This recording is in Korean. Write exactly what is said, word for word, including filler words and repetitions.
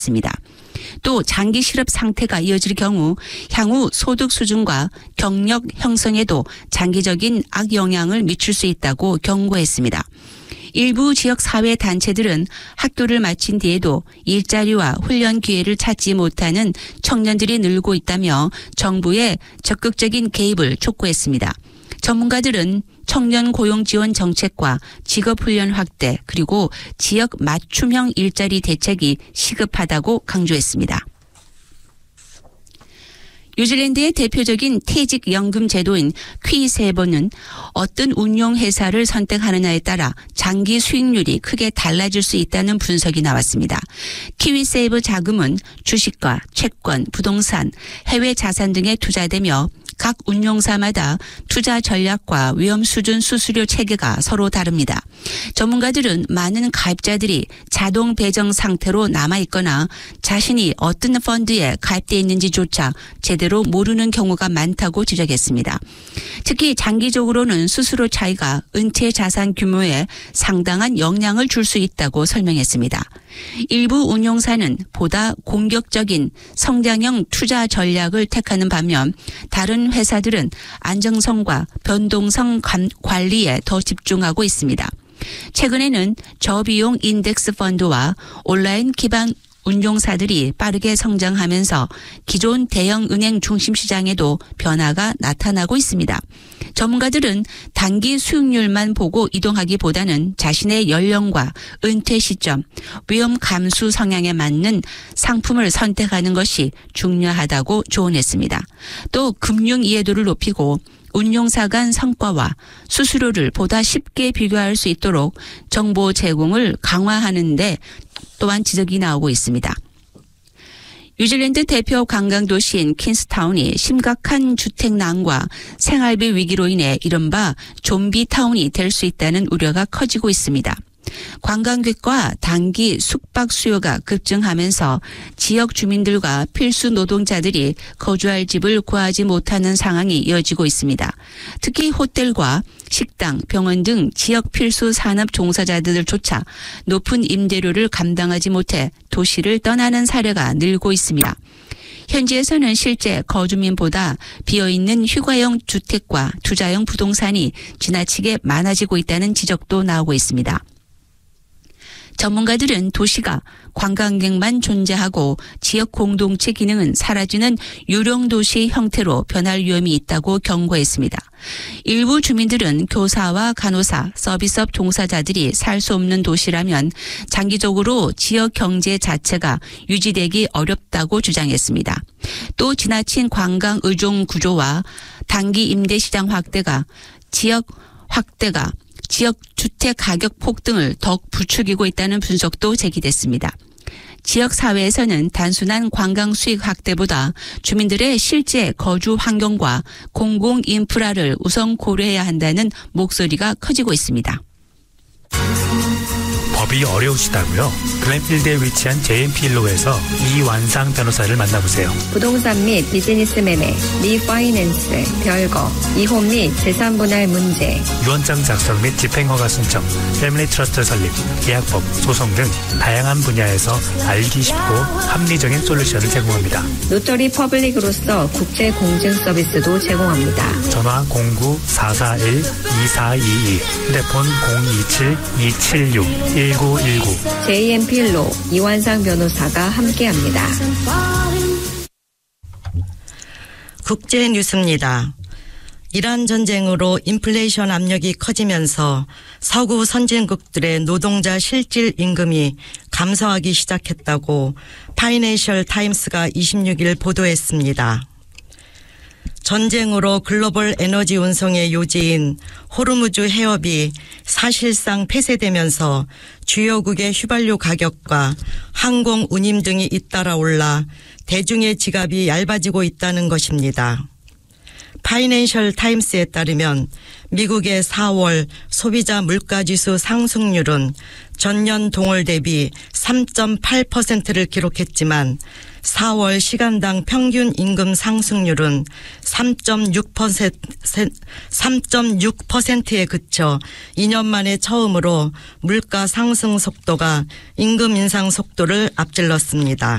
있습니다. 또 장기 실업 상태가 이어질 경우 향후 소득 수준과 경력 형성에도 장기적인 악영향을 미칠 수 있다고 경고했습니다. 일부 지역 사회 단체들은 학교를 마친 뒤에도 일자리와 훈련 기회를 찾지 못하는 청년들이 늘고 있다며 정부의 적극적인 개입을 촉구했습니다. 전문가들은 청년 고용 지원 정책과 직업훈련 확대 그리고 지역 맞춤형 일자리 대책이 시급하다고 강조했습니다. 뉴질랜드의 대표적인 퇴직연금 제도인 퀴세이버는 어떤 운용회사를 선택하느냐에 따라 장기 수익률이 크게 달라질 수 있다는 분석이 나왔습니다. 키위세이버 자금은 주식과 채권, 부동산, 해외 자산 등에 투자되며 각 운용사마다 투자 전략과 위험 수준 수수료 체계가 서로 다릅니다. 전문가들은 많은 가입자들이 자동 배정 상태로 남아있거나 자신이 어떤 펀드에 가입돼 있는지조차 제대로 모르는 경우가 많다고 지적했습니다. 특히 장기적으로는 수수료 차이가 은퇴 자산 규모에 상당한 영향을 줄 수 있다고 설명했습니다. 일부 운용사는 보다 공격적인 성장형 투자 전략을 택하는 반면 다른 회사들은 안정성과 변동성 관리에 더 집중하고 있습니다. 최근에는 저비용 인덱스 펀드와 온라인 기반 운용사들이 빠르게 성장하면서 기존 대형 은행 중심 시장에도 변화가 나타나고 있습니다. 전문가들은 단기 수익률만 보고 이동하기보다는 자신의 연령과 은퇴 시점, 위험 감수 성향에 맞는 상품을 선택하는 것이 중요하다고 조언했습니다. 또 금융 이해도를 높이고 운용사 간 성과와 수수료를 보다 쉽게 비교할 수 있도록 정보 제공을 강화하는 데 또한 지적이 나오고 있습니다. 뉴질랜드 대표 관광도시인 퀸스타운이 심각한 주택난과 생활비 위기로 인해 이른바 좀비타운이 될 수 있다는 우려가 커지고 있습니다. 관광객과 단기 숙박 수요가 급증하면서 지역 주민들과 필수 노동자들이 거주할 집을 구하지 못하는 상황이 이어지고 있습니다. 특히 호텔과 식당, 병원 등 지역 필수 산업 종사자들조차 높은 임대료를 감당하지 못해 도시를 떠나는 사례가 늘고 있습니다. 현지에서는 실제 거주민보다 비어있는 휴가용 주택과 투자용 부동산이 지나치게 많아지고 있다는 지적도 나오고 있습니다. 전문가들은 도시가 관광객만 존재하고 지역 공동체 기능은 사라지는 유령도시 형태로 변할 위험이 있다고 경고했습니다. 일부 주민들은 교사와 간호사, 서비스업 종사자들이 살 수 없는 도시라면 장기적으로 지역 경제 자체가 유지되기 어렵다고 주장했습니다. 또 지나친 관광 의존 구조와 단기 임대 시장 확대가 지역 확대가 지역 주택 가격 폭등을 더욱 부추기고 있다는 분석도 제기됐습니다. 지역 사회에서는 단순한 관광 수익 확대보다 주민들의 실제 거주 환경과 공공 인프라를 우선 고려해야 한다는 목소리가 커지고 있습니다. 법이 어려우시다고요? 글렌필드에 위치한 제이엠피일로에서 이완상 변호사를 만나보세요. 부동산 및 비즈니스 매매, 리파이낸스, 별거, 이혼 및 재산 분할 문제, 유언장 작성 및 집행허가 신청, 패밀리 트러스트 설립, 계약법, 소송 등 다양한 분야에서 알기 쉽고 합리적인 솔루션을 제공합니다. 노터리 퍼블릭으로서 국제 공증 서비스도 제공합니다. 전화 공구 사사일 이사이이, 휴대폰 공이칠 이칠육 일구일구. 제이엠피일로 이완상 변호사가 함께합니다. 국제 뉴스입니다. 이란 전쟁으로 인플레이션 압력이 커지면서 서구 선진국들의 노동자 실질 임금이 감소하기 시작했다고 파이낸셜 타임스가 이십육일 보도했습니다. 전쟁으로 글로벌 에너지 운송의 요지인 호르무즈 해협이 사실상 폐쇄되면서 주요국의 휘발유 가격과 항공 운임 등이 잇따라 올라 대중의 지갑이 얇아지고 있다는 것입니다. 파이낸셜 타임스에 따르면 미국의 사월 소비자 물가지수 상승률은 전년 동월 대비 삼 점 팔 퍼센트를 기록했지만 사월 시간당 평균 임금 상승률은 삼 점 육 퍼센트, 삼 점 육 퍼센트에 그쳐 이 년 만에 처음으로 물가 상승 속도가 임금 인상 속도를 앞질렀습니다.